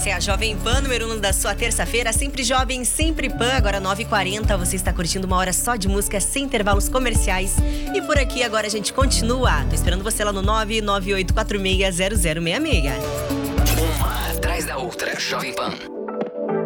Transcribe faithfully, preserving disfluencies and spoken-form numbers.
Essa é a Jovem Pan, número um da sua terça-feira. Sempre jovem, sempre Pan. Agora nove e quarenta, você está curtindo uma hora só de música sem intervalos comerciais. E por aqui agora a gente continua. Tô esperando você lá no nove nove oito quatro seis zero zero seis seis. Uma atrás da outra, Jovem Pan.